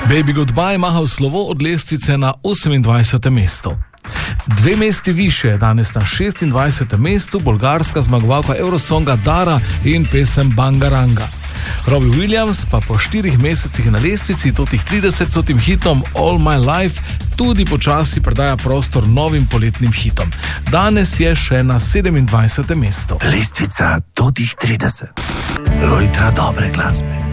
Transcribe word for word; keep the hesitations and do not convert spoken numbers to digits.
Baby Goodbye maha v slovo od lestvice na osemindvajsetem mestu. Dve mesti više je danes na šestindvajsetem mestu bolgarska zmagovalka Eurosonga Dara in pesem Bangaranga. Robbie Williams pa po štirih mesecih na lestvici totih tridesetsotim hitom All My Life tudi počasi predaja prostor novim poletnim hitom. Danes je še na sedemindvajsetem mestu. Lestvica totih trideset. Lojtra dobre glasbe.